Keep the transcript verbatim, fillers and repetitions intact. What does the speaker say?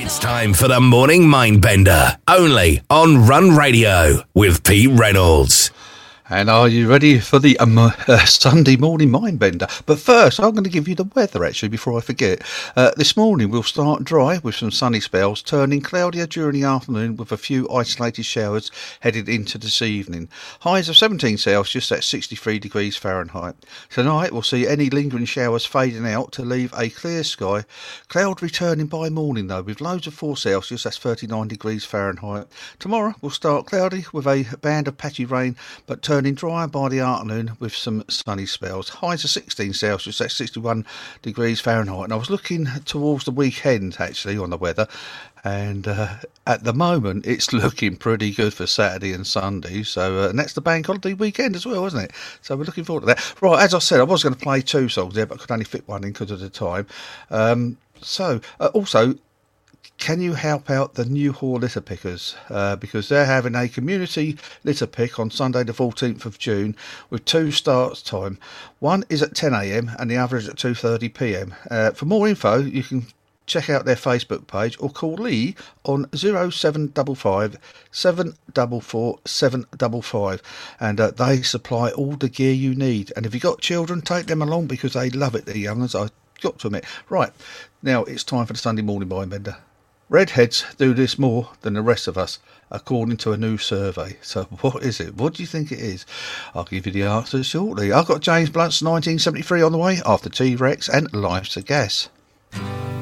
It's time for the Morning Mindbender, only on Run Radio with Pete Reynolds. And are you ready for the um, uh, Sunday morning Mindbender? But first, I'm going to give you the weather, actually, before I forget. Uh, this morning, we'll start dry with some sunny spells, turning cloudier during the afternoon with a few isolated showers headed into this evening. Highs of seventeen Celsius, that's sixty-three degrees Fahrenheit. Tonight, we'll see any lingering showers fading out to leave a clear sky. Cloud returning by morning, though, with lows of four Celsius, that's thirty-nine degrees Fahrenheit. Tomorrow, we'll start cloudy with a band of patchy rain, but turning dry by the afternoon with some sunny spells. Highs of sixteen Celsius, that's sixty-one degrees Fahrenheit. And I was looking towards the weekend, actually, on the weather, and uh, at the moment it's looking pretty good for Saturday and Sunday. So uh, and that's the bank holiday weekend as well, isn't it? So we're looking forward to that. Right, as I said, I was going to play two songs there, but I could only fit one in because of the time. Um, so uh, also, can you help out the Newhall litter pickers? Uh, because they're having a community litter pick on Sunday the fourteenth of June with two starts time. One is at ten a m and the other is at two thirty p m. Uh, for more info, you can check out their Facebook page or call Lee on zero seven five five, seven four four, seven five five, and uh, they supply all the gear you need. And if you've got children, take them along because they love it, the young ones, I've got to admit. Right, now it's time for the Sunday morning Mindbender. Redheads do this more than the rest of us, according to a new survey. So what is it? What do you think it is? I'll give you the answer shortly. I've got James Blunt's nineteen seventy-three on the way after T-Rex and Life's a Gas.